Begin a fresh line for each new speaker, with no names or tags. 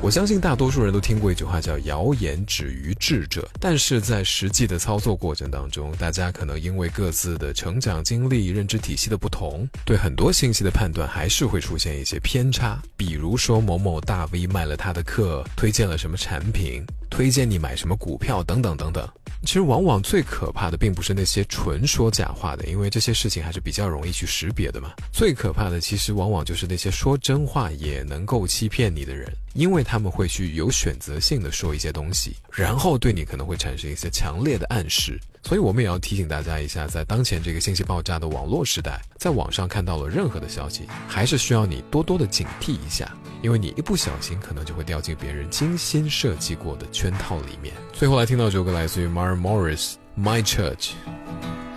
我相信大多数人都听过一句话叫谣言止于智者，但是在实际的操作过程当中，大家可能因为各自的成长经历、认知体系的不同，对很多信息的判断还是会出现一些偏差。比如说某某大 V 卖了他的课，推荐了什么产品，推荐你买什么股票等等等等。其实往往最可怕的并不是那些纯说假话的，因为这些事情还是比较容易去识别的嘛。最可怕的其实往往就是那些说真话也能够欺骗你的人，因为他们会去有选择性的说一些东西，然后对你可能会产生一些强烈的暗示。所以我们也要提醒大家一下，在当前这个信息爆炸的网络时代，在网上看到了任何的消息，还是需要你多多的警惕一下，因为你一不小心可能就会掉进别人精心设计过的圈套里面。最后来听到这首歌来自于 Maren Morris My Church。